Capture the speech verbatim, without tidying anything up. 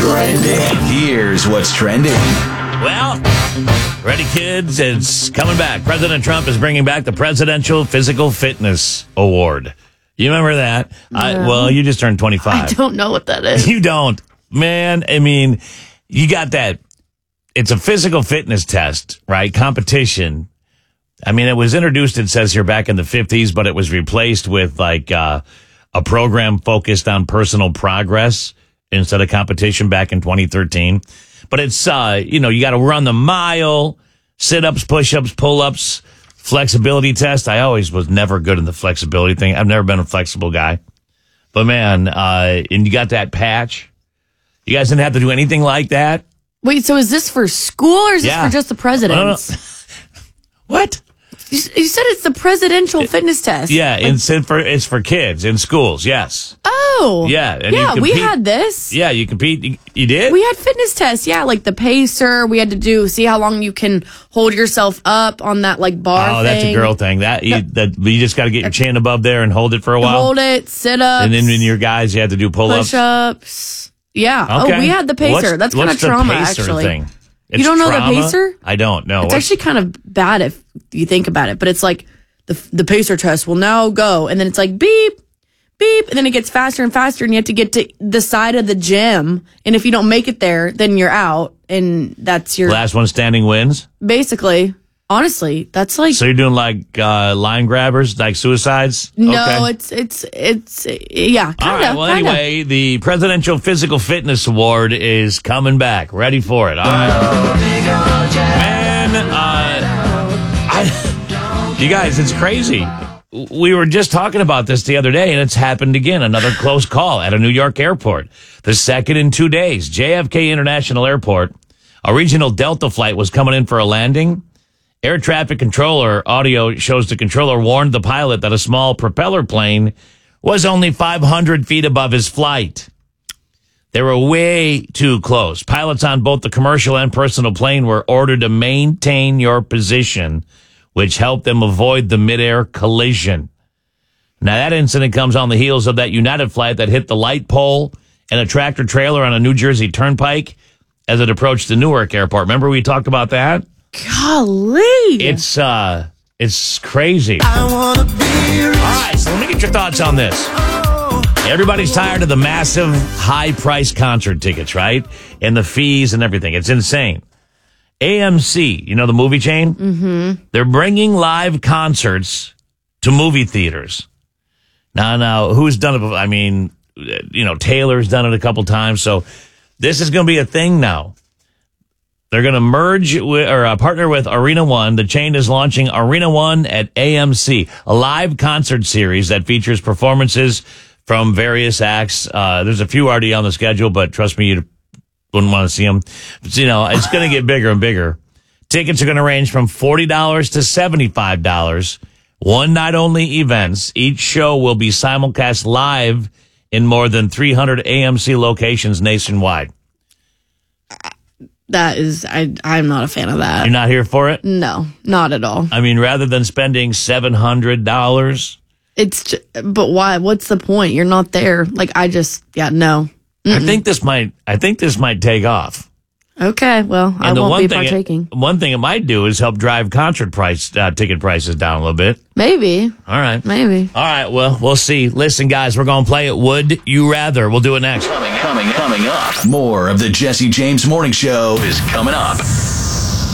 Trending. Here's what's trending. Well, ready, kids? It's coming back. President Trump is bringing back the Presidential Physical Fitness Award. You remember that? No. I, well, you just turned twenty-five. I don't know what that is. You don't. Man, I mean, you got that. It's a physical fitness test, right? Competition. I mean, it was introduced, it says here, back in the fifties, but it was replaced with like uh, a program focused on personal progress instead of competition back in twenty thirteen. But it's, uh, you know, you got to run the mile, sit-ups, push-ups, pull-ups, flexibility test. I always was never good in the flexibility thing. I've never been a flexible guy. But, man, uh, and you got that patch. You guys didn't have to do anything like that? Wait, so is this for school or is Yeah. this for just the presidents? What? You, you said it's the presidential It, fitness test. Yeah, it's for it's for kids in schools. Yes. Oh. Yeah. And yeah, you we compete, had this. Yeah, you compete. You, you did. We had fitness tests. Yeah, like the pacer. We had to do see how long you can hold yourself up on that like bar. Oh, that's thing. a girl thing. That you, that you just got to get your chin above there and hold it for a while. Hold it, sit ups, And then when your guys, you had to do pull ups. push ups. Yeah. Okay. Oh, we had the pacer. What's, that's kind of what's the trauma, pacer actually. Thing? It's You don't know trauma? the pacer? I don't know. It's What's- actually kind of bad if you think about it, but it's like the the pacer test will now go, and then it's like beep, beep, and then it gets faster and faster, and you have to get to the side of the gym, and if you don't make it there, then you're out, and that's your last one standing wins. basically. Honestly, that's like So you're doing like uh, line grabbers, like suicides? no, Okay. it's it's it's yeah, kind of. All right. Well, kinda. anyway, the Presidential Physical Fitness Award is coming back. Ready for it? All right, man. Uh, I, you guys, it's crazy. We were just talking about this the other day, and it's happened again. Another close call at a New York airport. The second in two days. J F K International Airport. A regional Delta flight was coming in for a landing. Air traffic controller audio shows the controller warned the pilot that a small propeller plane was only five hundred feet above his flight. They were way too close. Pilots on both the commercial and personal plane were ordered to maintain your position, which helped them avoid the midair collision. Now, that incident comes on the heels of that United flight that hit the light pole and a tractor trailer on a New Jersey turnpike as it approached the Newark airport. Remember we talked about that? Golly, It's uh, it's crazy. I wanna be rich. All right, so let me get your thoughts on this. Everybody's tired of the massive high-priced concert tickets, right? And the fees and everything. It's insane. A M C, you know the movie chain? Mm-hmm. They're bringing live concerts to movie theaters. Now, now, who's done it before? I mean, you know, Taylor's done it a couple times. So this is going to be a thing now. They're going to merge with, or uh, partner with Arena One. The chain is launching Arena One at A M C, a live concert series that features performances from various acts. Uh, there's a few already on the schedule, but trust me, you wouldn't want to see them. But, you know, it's going to get bigger and bigger. Tickets are going to range from forty dollars to seventy-five dollars. One night only events. Each show will be simulcast live in more than three hundred A M C locations nationwide. that is I I'm not a fan of that. You're not here for it? No, not at all. I mean, rather than spending seven hundred dollars. It's just, but why? What's the point? You're not there. Like I just yeah no. I think this might. I think this might take off. Okay, well I And the won't one be thing partaking. It, one thing it might do is help drive concert price uh, ticket prices down a little bit. Maybe, All right. maybe. All right. Well, we'll see. Listen, guys, we're going to play it. Would you rather? We'll do it next. Coming, coming, coming up. More of the Jesse James Morning Show is coming up.